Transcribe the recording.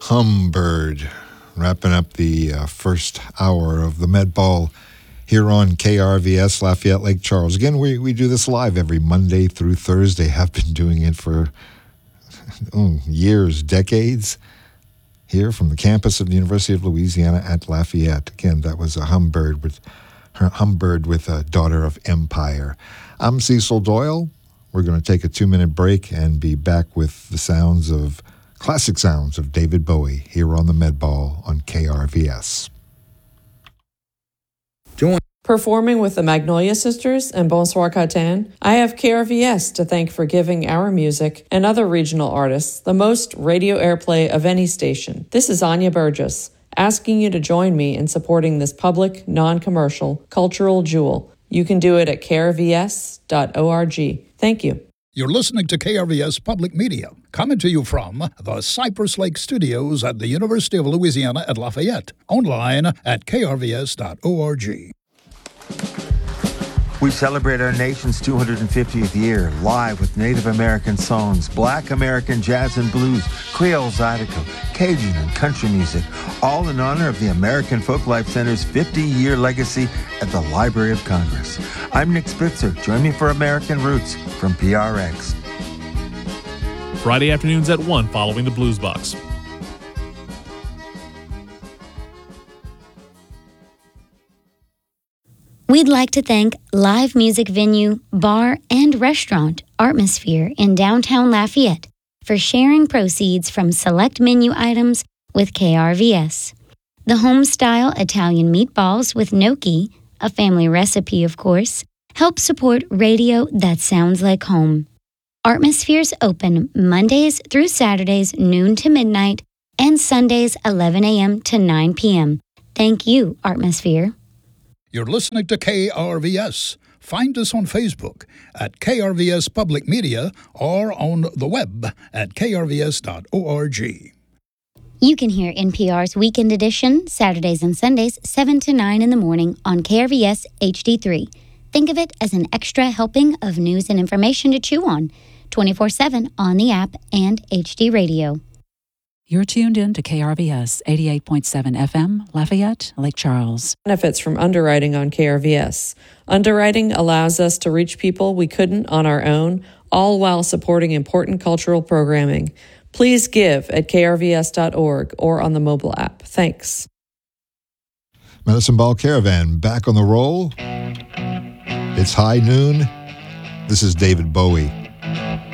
Humbird, wrapping up the first hour of the Med Ball here on KRVS Lafayette Lake Charles. Again, we do this live every Monday through Thursday. Have been doing it for years, decades, here from the campus of the University of Louisiana at Lafayette. Again, that was a Humbird with a Daughter of Empire. I'm Cecil Doyle. We're going to take a 2-minute break and be back with the classic sounds of David Bowie here on the Med Ball on KRVS. Performing with the Magnolia Sisters and Bonsoir Catan, I have KRVS to thank for giving our music and other regional artists the most radio airplay of any station. This is Anya Burgess, asking you to join me in supporting this public, non-commercial, cultural jewel. You can do it at krvs.org. Thank you. You're listening to KRVS Public Media, coming to you from the Cypress Lake Studios at the University of Louisiana at Lafayette. Online at krvs.org. We celebrate our nation's 250th year live with Native American songs, Black American jazz and blues, Creole Zydeco, Cajun and country music, all in honor of the American Folklife Center's 50-year legacy at the Library of Congress. I'm Nick Spitzer. Join me for American Roots from PRX. Friday afternoons at 1 following the Blues Box. We'd like to thank live music venue, bar, and restaurant Artmosphere in downtown Lafayette for sharing proceeds from select menu items with KRVS. The home-style Italian meatballs with gnocchi, a family recipe of course, help support radio that sounds like home. Artmosphere's open Mondays through Saturdays noon to midnight and Sundays 11 a.m. to 9 p.m. Thank you, Artmosphere. You're listening to KRVS. Find us on Facebook at KRVS Public Media or on the web at krvs.org. You can hear NPR's Weekend Edition, Saturdays and Sundays, 7 to 9 in the morning on KRVS HD3. Think of it as an extra helping of news and information to chew on, 24/7 on the app and HD Radio. You're tuned in to KRVS 88.7 FM, Lafayette, Lake Charles. Benefits from underwriting on KRVS. Underwriting allows us to reach people we couldn't on our own, all while supporting important cultural programming. Please give at krvs.org or on the mobile app. Thanks. Medicine Ball Caravan back on the roll. It's high noon. This is David Bowie.